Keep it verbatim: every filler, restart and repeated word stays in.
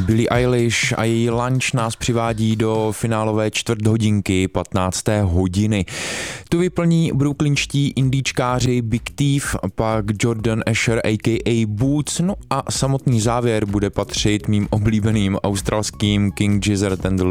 Billie Eilish a její Lunch nás přivádí do finálové čtvrthodinky patnácté hodiny. Tu vyplní brooklynští indíčkáři Big Thief, pak Jordan Asher a k a. Boots, no a samotný závěr bude patřit mým oblíbeným australským King Gizzard and the